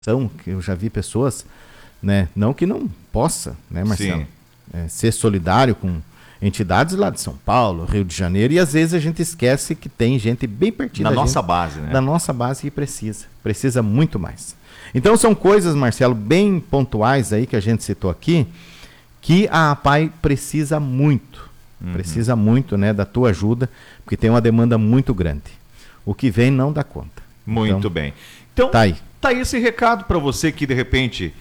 que eu já vi pessoas, né, não que não possa, né, Marcelo, ser solidário com entidades lá de São Paulo, Rio de Janeiro, e às vezes a gente esquece que tem gente bem pertinho da nossa base, né? Da nossa base que precisa muito mais. Então são coisas, Marcelo, bem pontuais aí que a gente citou aqui, que a APAI precisa muito, né, da tua ajuda, porque tem uma demanda muito grande. O que vem não dá conta. Muito bem. Então, tá aí esse recado para você que de repente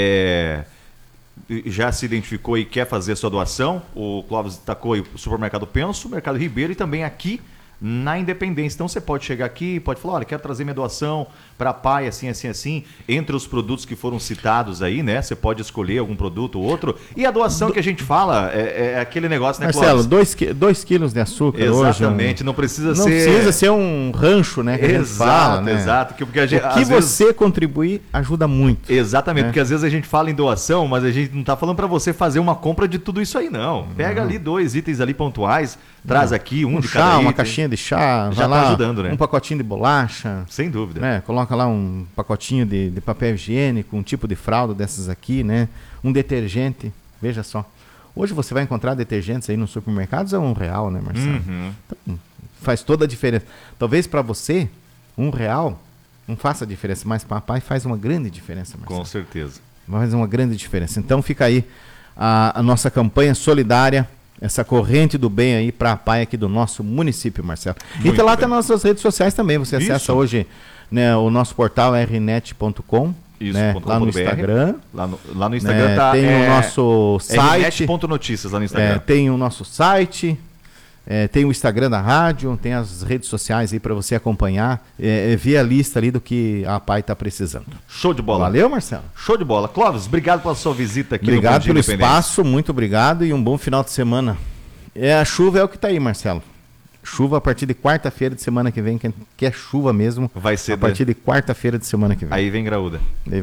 já se identificou e quer fazer a sua doação. O Clóvis destacou o Supermercado Penso, o Mercado Ribeiro e também aqui na Independência. Então você pode chegar aqui, pode falar, olha, quero trazer minha doação para a PAI, assim. Entre os produtos que foram citados aí, né? Você pode escolher algum produto ou outro. E a doação que a gente fala é aquele negócio, né, Marcelo, 2 quilos de açúcar hoje. Exatamente, não precisa ser um rancho, né? Que exato, a gente fala, né? Exato. Porque a gente, o que você contribuir ajuda muito. Exatamente, porque às vezes a gente fala em doação, mas a gente não está falando para você fazer uma compra de tudo isso aí, não. Pega ali 2 itens ali pontuais, traz aqui um de cada item. Uma caixinha de chá, já está ajudando, né? Um pacotinho de bolacha. Sem dúvida. Né? Coloca lá um pacotinho de papel higiênico, um tipo de fralda dessas aqui, né? Um detergente, veja só. Hoje você vai encontrar detergentes aí nos supermercados a R$1, né, Marcelo? Então, faz toda a diferença. Talvez para você, R$1 não faça diferença, mas para o papai faz uma grande diferença, Marcelo. Com certeza. Faz uma grande diferença. Então fica aí a nossa campanha solidária, essa corrente do bem aí para a PAI aqui do nosso município, Marcelo. E tá lá tem nossas redes sociais também. Você acessa hoje, né, o nosso portal rnet.com. Né, lá no Instagram. Lá no Instagram tá, tem o nosso site. rnet.notícias lá no Instagram. Tem o nosso site. Tem o Instagram da rádio, tem as redes sociais aí para você acompanhar, ver a lista ali do que a PAI está precisando. Show de bola. Valeu, Marcelo. Show de bola. Clóvis, obrigado pela sua visita aqui. Obrigado pelo espaço, muito obrigado e um bom final de semana. A chuva é o que está aí, Marcelo. Chuva a partir de quarta-feira de semana que vem, que é chuva mesmo. Vai ser a partir de quarta-feira de semana que vem. Aí vem graúda.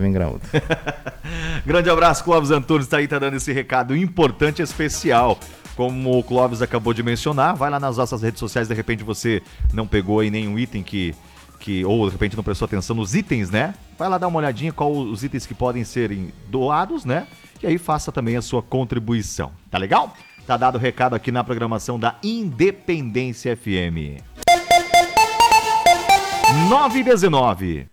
Grande abraço, Clóvis Antunes tá dando esse recado importante e especial. Como o Clóvis acabou de mencionar, vai lá nas nossas redes sociais, de repente você não pegou aí nenhum item ou de repente não prestou atenção nos itens, né? Vai lá dar uma olhadinha qual os itens que podem serem doados, né? E aí faça também a sua contribuição. Tá legal? Tá dado o recado aqui na programação da Independência FM. 9h19.